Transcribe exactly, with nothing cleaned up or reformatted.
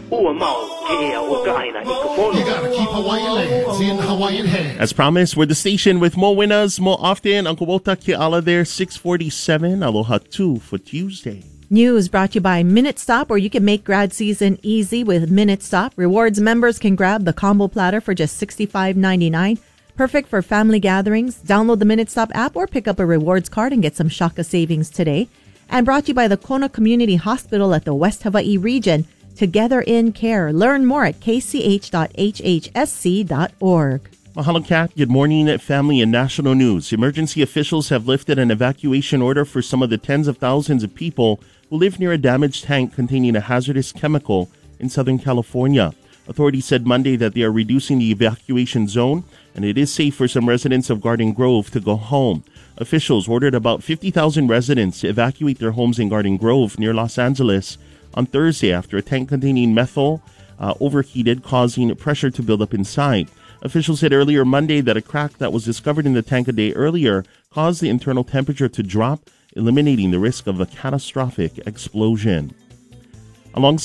gotta keep Hawaiian lands in Hawaiian hands. As promised, we're the station with more winners more often. Uncle Wota Kiala there, six forty-seven. Aloha two for Tuesday. News brought to you by Minute Stop, where you can make grad season easy with Minute Stop. Rewards members can grab the combo platter for just sixty-five ninety-nine. Perfect for family gatherings. Download the Minute Stop app or pick up a rewards card and get some Shaka savings today. And brought to you by the Kona Community Hospital at the West Hawaii region. Together in Care. Learn more at k c h dot h h s c dot org. Mahalo, Kat. Good morning, family and national news. Emergency officials have lifted an evacuation order for some of the tens of thousands of people who live near a damaged tank containing a hazardous chemical in Southern California. Authorities said Monday that they are reducing the evacuation zone, and it is safe for some residents of Garden Grove to go home. Officials ordered about fifty thousand residents to evacuate their homes in Garden Grove near Los Angeles on Thursday after a tank containing methyl uh, overheated, causing pressure to build up inside. Officials said earlier Monday that a crack that was discovered in the tank a day earlier caused the internal temperature to drop, eliminating the risk of a catastrophic explosion. Alongside